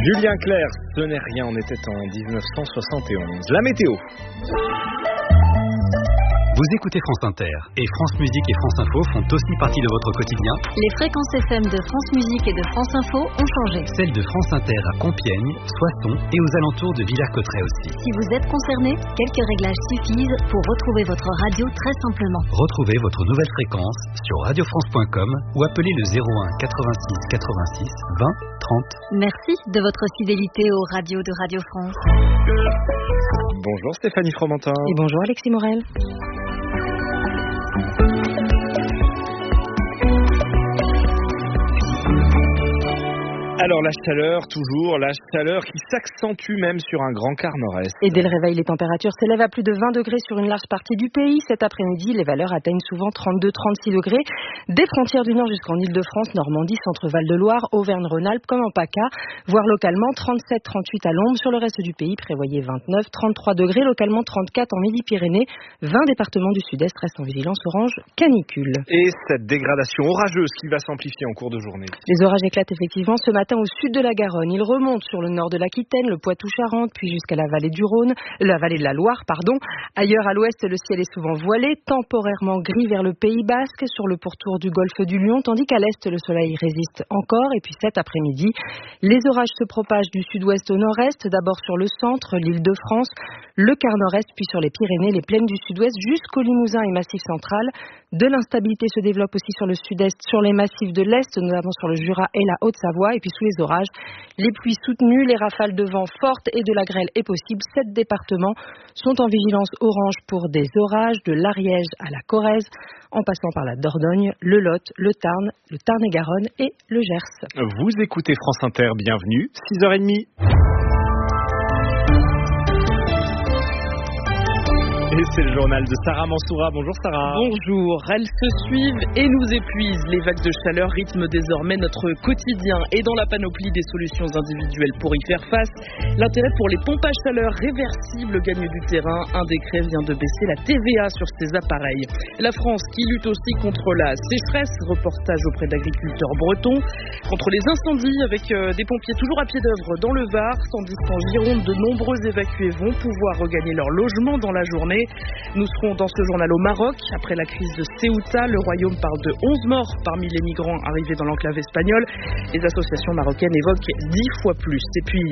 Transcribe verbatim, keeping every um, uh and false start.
Julien Clerc, ce n'est rien, on était en dix-neuf cent soixante et onze. La météo. Vous écoutez France Inter et France Musique et France Info font aussi partie de votre quotidien. Les fréquences F M de France Musique et de France Info ont changé. Celles de France Inter à Compiègne, Soissons et aux alentours de Villers-Cotterêts aussi. Si vous êtes concerné, quelques réglages suffisent pour retrouver votre radio très simplement. Retrouvez votre nouvelle fréquence sur radio france point com ou appelez le zéro un quatre-vingt-six quatre-vingt-six vingt trente. Merci de votre fidélité aux radios de Radio France. Bonjour Stéphanie Fromentin. Et bonjour Alexis Morel. Alors la chaleur, toujours, la chaleur qui s'accentue même sur un grand quart nord-est. Et dès le réveil, les températures s'élèvent à plus de vingt degrés sur une large partie du pays. Cet après-midi, les valeurs atteignent souvent trente-deux à trente-six degrés. Des frontières du Nord jusqu'en Île-de-France, Normandie, Centre-Val de Loire, Auvergne-Rhône-Alpes comme en PACA, voire localement trente-sept à trente-huit à l'ombre. Sur le reste du pays, prévoyez vingt-neuf à trente-trois degrés, localement trente-quatre en Midi-Pyrénées. vingt départements du Sud-Est restent en vigilance orange canicule. Et cette dégradation orageuse qui va s'amplifier en cours de journée. Les orages éclatent effectivement ce matin au sud de la Garonne. Ils remontent sur le nord de l'Aquitaine, le Poitou-Charentes, puis jusqu'à la vallée du Rhône, la vallée de la Loire, pardon. Ailleurs à l'ouest, le ciel est souvent voilé, temporairement gris vers le Pays Basque, sur le pourtour du golfe du Lion, tandis qu'à l'est, le soleil résiste encore. Et puis cet après-midi, les orages se propagent du sud-ouest au nord-est, d'abord sur le centre, l'Île-de-France, le quart nord-est, puis sur les Pyrénées, les plaines du sud-ouest, jusqu'au Limousin et Massif central. De l'instabilité se développe aussi sur le sud-est, sur les massifs de l'est, notamment sur le Jura et la Haute-Savoie. Et puis sous les orages, les pluies soutenues, les rafales de vent fortes et de la grêle est possible. Sept départements sont en vigilance orange pour des orages, de l'Ariège à la Corrèze, en passant par la Dordogne, le Lot, le Tarn, le Tarn-et-Garonne et le Gers. Vous écoutez France Inter, bienvenue, six heures trente. Et c'est le journal de Sarah Mansoura. Bonjour Sarah. Bonjour. Elles se suivent et nous épuisent. Les vagues de chaleur rythment désormais notre quotidien. Et dans la panoplie des solutions individuelles pour y faire face, l'intérêt pour les pompes à chaleur réversibles gagne du terrain. Un décret vient de baisser la T V A sur ces appareils. La France qui lutte aussi contre la sécheresse. Reportage auprès d'agriculteurs bretons. Contre les incendies avec des pompiers toujours à pied d'œuvre dans le Var. Tandis qu'en Gironde, de nombreux évacués vont pouvoir regagner leur logement dans la journée. Nous serons dans ce journal au Maroc. Après la crise de Ceuta, le royaume parle de onze morts parmi les migrants arrivés dans l'enclave espagnole. Les associations marocaines évoquent dix fois plus. Et puis,